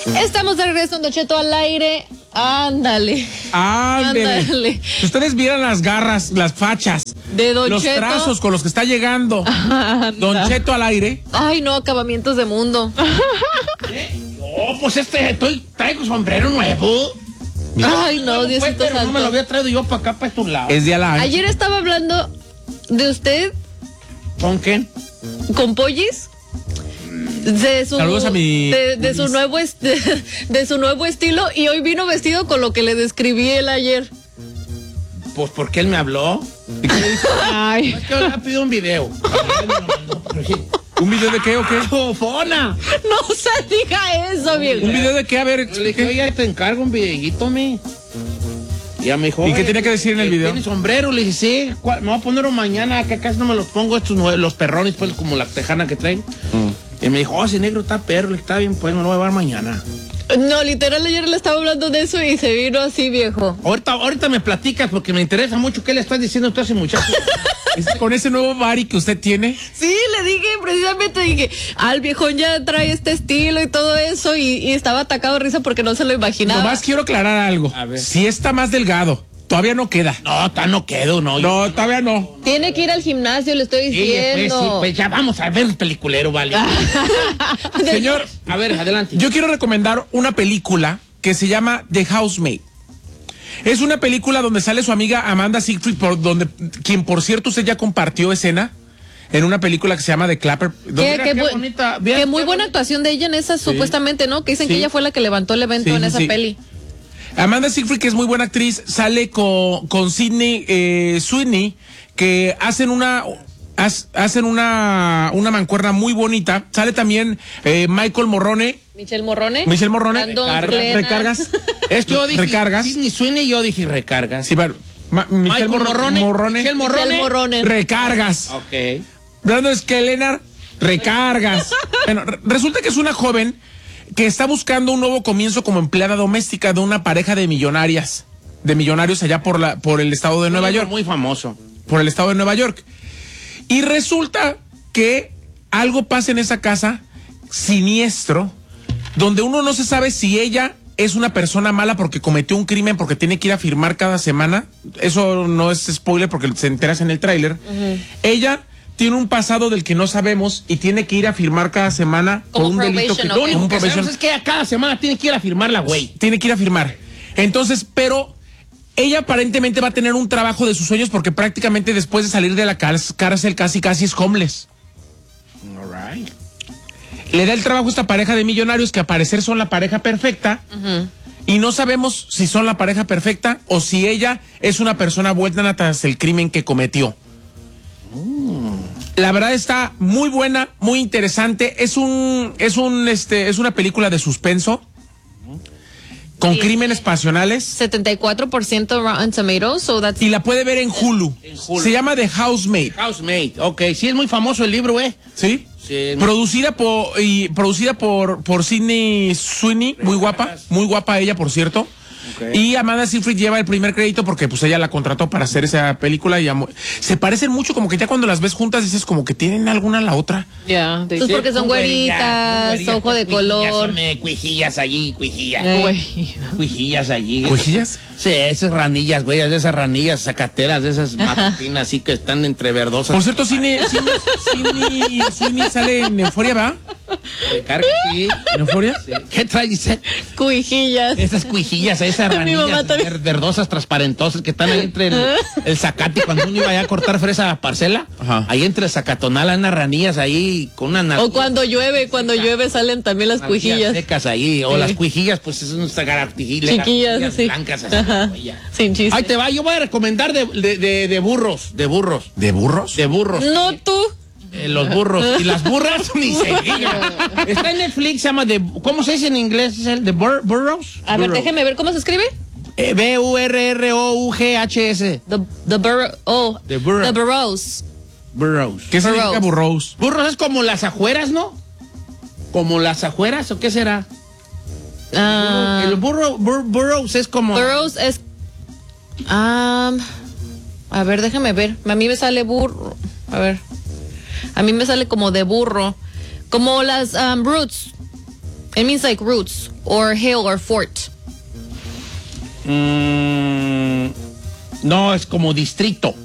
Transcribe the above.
Estamos de regreso en Don Cheto al aire. Ándale. Ustedes vieran las garras, las fachas de Don los Cheto. trazos con los que está llegando Don Cheto al aire. Ay, no, acabamientos de mundo. Oh, pues traigo sombrero nuevo. Ay, no, Diosito santo. No me lo había traído yo para acá, para estos lados. Es de Alain. Ayer estaba hablando de usted. ¿Con quién? ¿Con Pollis? De su, Saludos a mi... de su nuevo de su nuevo estilo, y hoy vino vestido con lo que le describí él ayer. Pues porque él me habló. Ay. Es que le pidió un video. ¿Un video de qué o qué? ¡Fofona! No se diga eso, viejo. ¿Un video de qué? A ver, Yo le dije, oye, te encargo un videíto, mi. Y ya me dijo, ¿y qué tenía que decir en el video? ¿Tiene sombrero? Le dije, sí, me voy a ponerlo mañana, que casi no me los pongo, los perrones, pues, como la tejana que traen. Y me dijo, ese negro está perro, le está bien, pues, me lo voy a llevar mañana. No, literal, ayer le estaba hablando de eso y se vino así, viejo. Ahorita me platicas, porque me interesa mucho qué le estás diciendo tú a ese muchacho. Con ese nuevo body que usted tiene. Sí, le dije, precisamente dije, al viejón ya trae este estilo y todo eso, y estaba atacado de risa porque no se lo imaginaba. Nomás quiero aclarar algo. A ver. Si está más delgado, todavía no queda. No quedo, no. No, todavía no. Tiene que ir al gimnasio, le estoy diciendo. Pues ya vamos a ver el peliculero, vale. Señor, A ver, adelante. yo quiero recomendar una película que se llama The Housemaid. Es una película donde sale su amiga Amanda Seyfried, quien por cierto usted ya compartió escena en una película que se llama The Clapper. Qué bonita. Qué muy buena actuación de ella en esa, supuestamente, ¿no? Que dicen que ella fue la que levantó el evento en esa peli. Amanda Seyfried, que es muy buena actriz, sale con Sydney Sweeney, que hacen una mancuerna muy bonita. Sale también Michael Morrone. Michelle Morrone. Recargas. Yo dije, recargas. Disney Sweeney, yo dije recargas. Sí, pero Michelle Morrone. Michelle Morrone. Recargas. Ok. Brandon Skelenar, recargas. Bueno, resulta que es una joven que está buscando un nuevo comienzo como empleada doméstica de una pareja de millonarios allá por el estado de Nueva York. Muy famoso. Por el estado de Nueva York. Y resulta que algo pasa en esa casa siniestro, donde uno no se sabe si ella es una persona mala porque cometió un crimen, porque tiene que ir a firmar cada semana. Eso no es spoiler porque se enteras en el tráiler. Ella tiene un pasado del que no sabemos y tiene que ir a firmar cada semana por un delito que... Lo único que sabemos es que cada semana tiene que ir a firmar la güey. Tiene que ir a firmar. Entonces, pero ella aparentemente va a tener un trabajo de sus sueños porque prácticamente después de salir de la cárcel casi es homeless. All right. Le da el trabajo a esta pareja de millonarios que a parecer son la pareja perfecta. Y no sabemos si son la pareja perfecta o si ella es una persona vuelta tras el crimen que cometió. La verdad está muy buena, muy interesante. Es una película de suspenso con crímenes pasionales. 74% Rotten Tomatoes, so that's... Y la puede ver en Hulu. Se llama The Housemaid. Housemaid, ok. Sí, es muy famoso el libro, ¿Sí? Sí. Producida por Sydney Sweeney, muy guapa ella, por cierto. Okay. Y Amanda Seyfried lleva el primer crédito porque pues ella la contrató para hacer esa película y se parecen mucho, como que ya cuando las ves juntas dices como que tienen alguna a la otra. Ya, yeah, porque son güeritas, ojo de color. Cuijillas allí, cuijillas allí. ¿Cuijillas? Sí, esas ranillas, güey, esas ranillas sacateras, de esas matutinas así que están entre verdosas. Por cierto, Sweeney sale en Euforia, ¿va? Claro que sí. ¿En Euforia? Sí. ¿Qué trae, dice? Cuijillas. Esas cuijillas, esas ranillas verdosas, transparentosas que están ahí entre el zacate. Cuando uno iba allá a cortar fresa a parcela, ahí entre el zacatonal hay unas ranillas ahí con una... O cuando llueve salen también las cuijillas. Secas ahí, o las cuijillas, pues es unas chiquillas, sí. Blancas así. Sin chiste. Ahí te va, yo voy a recomendar de burros. ¿De burros? De burros. No tú. Los burros. Y las burras, ni se diga. Está en Netflix, se llama ¿cómo se dice en inglés? ¿Es el de Burros? A ver, déjeme ver cómo se escribe. B-U-R-R-O-U-G-H-S. The Burrows. Burrows. ¿Qué significa burrows? Burros es como las ajueras, ¿no? ¿Como las ajueras o qué será? El burrows es como... Burrows es... a ver, déjame ver. A mí me sale burro. A ver. A mí me sale como de burro. Como las roots. It means like roots or hill or fort. No, es como distrito.